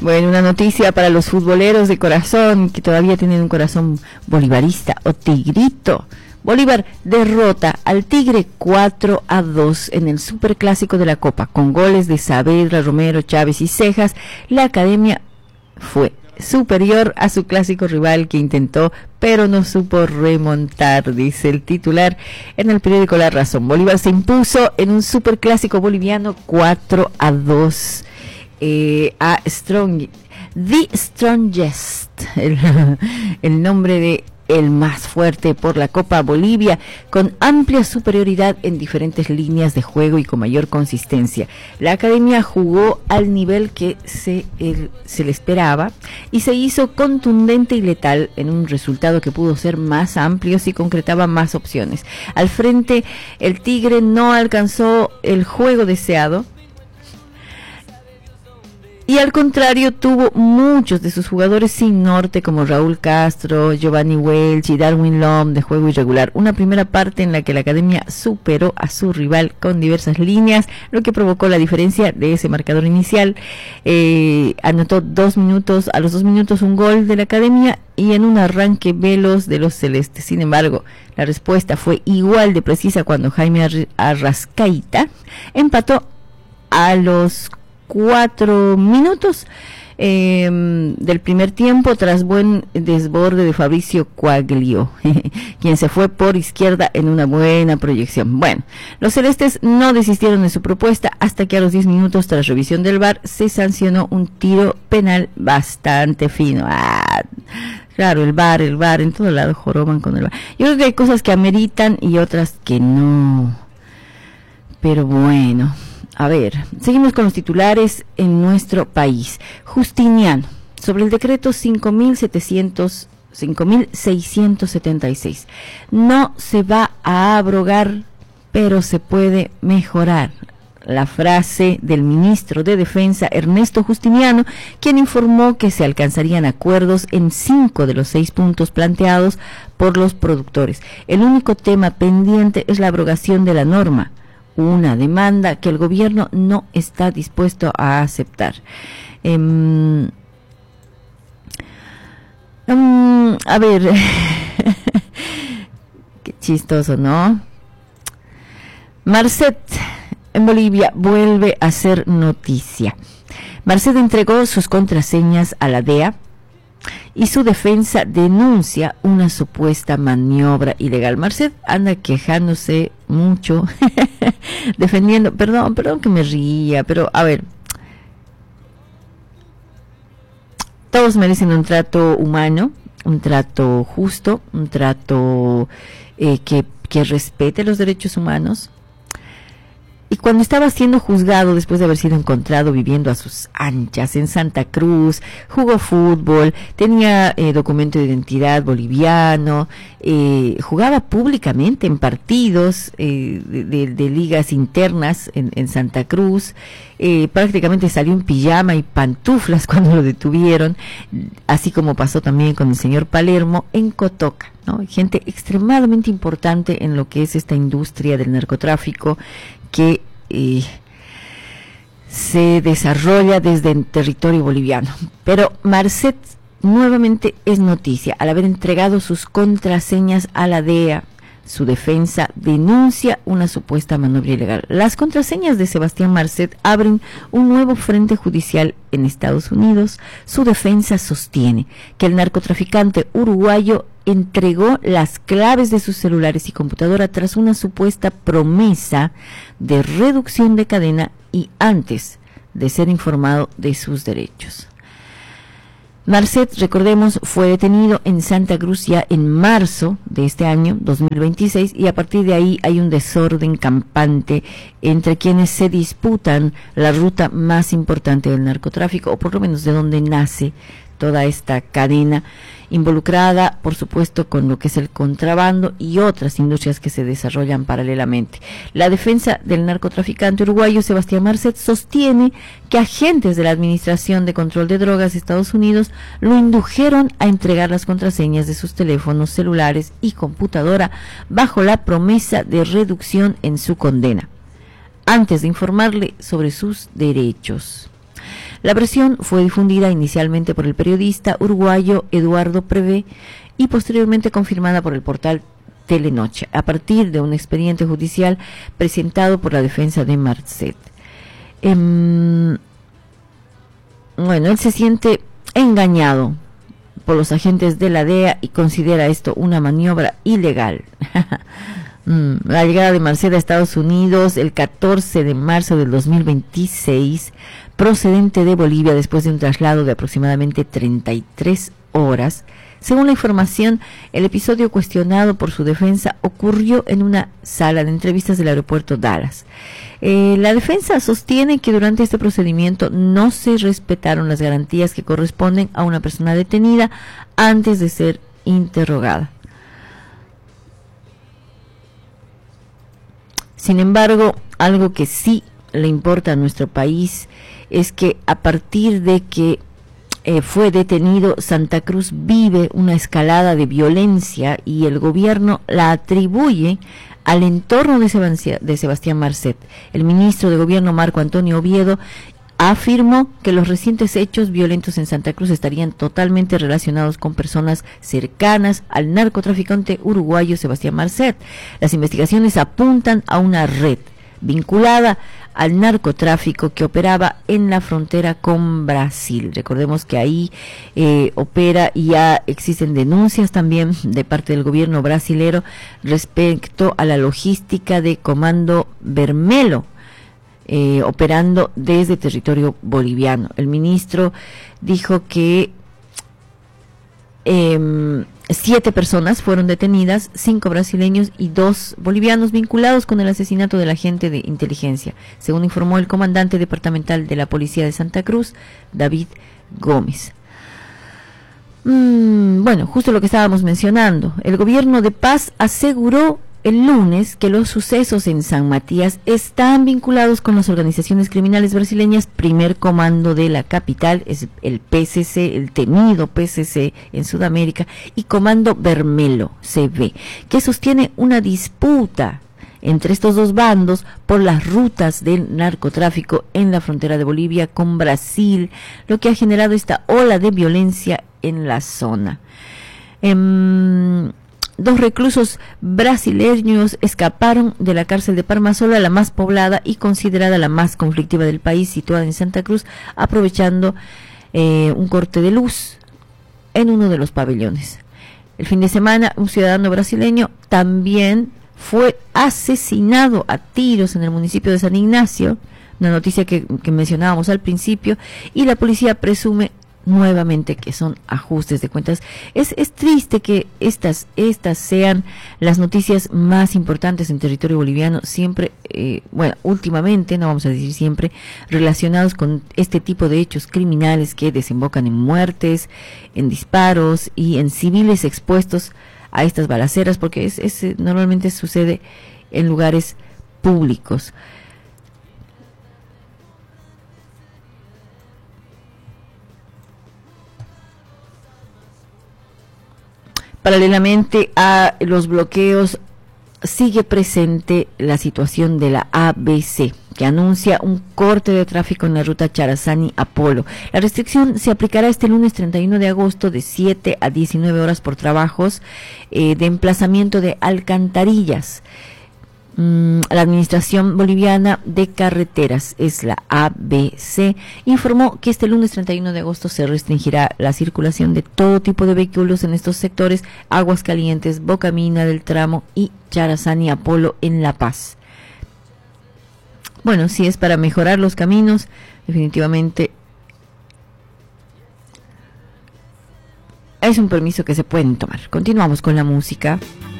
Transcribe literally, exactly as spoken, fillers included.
Bueno, una noticia para los futboleros de corazón que todavía tienen un corazón bolivarista o tigrito. Bolívar derrota al Tigre cuatro a dos en el superclásico de la Copa, con goles de Saavedra, Romero, Chávez y Cejas. La academia fue superior a su clásico rival que intentó, pero no supo remontar, dice el titular en el periódico La Razón. Bolívar se impuso en un superclásico boliviano cuatro a dos. Eh, a Strong, The Strongest, el, el nombre de el más fuerte por la Copa Bolivia, con amplia superioridad en diferentes líneas de juego y con mayor consistencia. La academia jugó al nivel que se, el, se le esperaba y se hizo contundente y letal en un resultado que pudo ser más amplio si concretaba más opciones. Al frente, el Tigre no alcanzó el juego deseado, y al contrario tuvo muchos de sus jugadores sin norte, como Raúl Castro, Giovanni Welch y Darwin Lom, de juego irregular. Una primera parte en la que la academia superó a su rival con diversas líneas, lo que provocó la diferencia de ese marcador inicial. Eh, anotó dos minutos, a los dos minutos un gol de la academia y en un arranque veloz de los celestes. Sin embargo, la respuesta fue igual de precisa cuando Jaime Arrascaita empató a los cuatro minutos eh, del primer tiempo tras buen desborde de Fabricio Quaglio, quien se fue por izquierda en una buena proyección. Bueno, los celestes no desistieron de su propuesta hasta que a los diez minutos, tras revisión del V A R, se sancionó un tiro penal bastante fino. Ah, claro, el V A R, el V A R, en todo lado joroban con el V A R. Yo creo que hay cosas que ameritan y otras que no, pero bueno. A ver, seguimos con los titulares en nuestro país. Justiniano, sobre el decreto cinco mil seiscientos setenta y seis. No se va a abrogar, pero se puede mejorar. La frase del ministro de Defensa, Ernesto Justiniano, quien informó que se alcanzarían acuerdos en cinco de los seis puntos planteados por los productores. El único tema pendiente es la abrogación de la norma, una demanda que el gobierno no está dispuesto a aceptar. Um, um, a ver, qué chistoso, ¿no? Marcet en Bolivia vuelve a ser noticia. Marcet entregó sus contraseñas a la D E A y su defensa denuncia una supuesta maniobra ilegal. Marcet anda quejándose mucho, defendiendo, perdón, perdón que me ría, pero a ver, todos merecen un trato humano, un trato justo, un trato eh, que, que respete los derechos humanos. Y cuando estaba siendo juzgado después de haber sido encontrado viviendo a sus anchas en Santa Cruz, jugó fútbol, tenía eh, documento de identidad boliviano, eh, jugaba públicamente en partidos eh, de, de, de ligas internas en, en Santa Cruz, eh, prácticamente salió en pijama y pantuflas cuando lo detuvieron, así como pasó también con el señor Palermo en Cotoca, ¿no? Gente extremadamente importante en lo que es esta industria del narcotráfico, que eh, se desarrolla desde el territorio boliviano. Pero Marcet nuevamente es noticia al haber entregado sus contraseñas a la D E A. Su defensa denuncia una supuesta maniobra ilegal. Las contraseñas de Sebastián Marcet abren un nuevo frente judicial en Estados Unidos. Su defensa sostiene que el narcotraficante uruguayo entregó las claves de sus celulares y computadora tras una supuesta promesa de reducción de cadena y antes de ser informado de sus derechos. Marcet, recordemos, fue detenido en Santa Cruz ya en marzo de este año, dos mil veintiséis, y a partir de ahí hay un desorden campante entre quienes se disputan la ruta más importante del narcotráfico, o por lo menos de donde nace toda esta cadena, involucrada, por supuesto, con lo que es el contrabando y otras industrias que se desarrollan paralelamente. La defensa del narcotraficante uruguayo Sebastián Marcet sostiene que agentes de la Administración de Control de Drogas de Estados Unidos lo indujeron a entregar las contraseñas de sus teléfonos celulares y computadora bajo la promesa de reducción en su condena, antes de informarle sobre sus derechos. La versión fue difundida inicialmente por el periodista uruguayo Eduardo Prevé y posteriormente confirmada por el portal Telenoche, a partir de un expediente judicial presentado por la defensa de Marcet. Eh, bueno, él se siente engañado por los agentes de la D E A y considera esto una maniobra ilegal. La llegada de Marcet a Estados Unidos el catorce de marzo del dos mil veintiséis, procedente de Bolivia después de un traslado de aproximadamente treinta y tres horas. Según la información, el episodio cuestionado por su defensa ocurrió en una sala de entrevistas del aeropuerto Dallas. Eh, la defensa sostiene que durante este procedimiento no se respetaron las garantías que corresponden a una persona detenida antes de ser interrogada. Sin embargo, algo que sí le importa a nuestro país es que a partir de que Eh, fue detenido, Santa Cruz vive una escalada de violencia y el gobierno la atribuye al entorno de Sebastián, de Sebastián Marcet. El ministro de Gobierno, Marco Antonio Oviedo, afirmó que los recientes hechos violentos en Santa Cruz estarían totalmente relacionados con personas cercanas al narcotraficante uruguayo Sebastián Marcet. Las investigaciones apuntan a una red vinculada al narcotráfico que operaba en la frontera con Brasil. Recordemos que ahí eh, opera y ya existen denuncias también de parte del gobierno brasilero respecto a la logística de Comando Vermelho, eh, operando desde territorio boliviano. El ministro dijo que eh, siete personas fueron detenidas, cinco brasileños y dos bolivianos vinculados con el asesinato del agente de inteligencia, según informó el comandante departamental de la Policía de Santa Cruz, David Gómez. Mm, bueno, justo lo que estábamos mencionando. El gobierno de Paz aseguró el lunes que los sucesos en San Matías están vinculados con las organizaciones criminales brasileñas. Primer Comando de la capital es el P C C, el temido P C C en Sudamérica, y Comando Vermelho, C V, que sostiene una disputa entre estos dos bandos por las rutas del narcotráfico en la frontera de Bolivia con Brasil, lo que ha generado esta ola de violencia en la zona. Eh, Dos reclusos brasileños escaparon de la cárcel de Parmasola, la más poblada y considerada la más conflictiva del país, situada en Santa Cruz, aprovechando eh, un corte de luz en uno de los pabellones. El fin de semana, un ciudadano brasileño también fue asesinado a tiros en el municipio de San Ignacio, una noticia que, que mencionábamos al principio, y la policía presume nuevamente que son ajustes de cuentas. Es, es triste que estas, estas sean las noticias más importantes en territorio boliviano, siempre, eh, bueno, últimamente, no vamos a decir siempre, relacionados con este tipo de hechos criminales que desembocan en muertes, en disparos y en civiles expuestos a estas balaceras, porque es, es normalmente sucede en lugares públicos. Paralelamente a los bloqueos, sigue presente la situación de la A B C, que anuncia un corte de tráfico en la ruta Charazani-Apolo. La restricción se aplicará este lunes treinta y uno de agosto de siete a diecinueve horas por trabajos eh, de emplazamiento de alcantarillas. La Administración Boliviana de Carreteras, es la A B C, informó que este lunes treinta y uno de agosto se restringirá la circulación de todo tipo de vehículos en estos sectores: Aguascalientes, Bocamina del Tramo y Charazani-Apolo en La Paz. Bueno, si es para mejorar los caminos, definitivamente es un permiso que se pueden tomar. Continuamos con la música.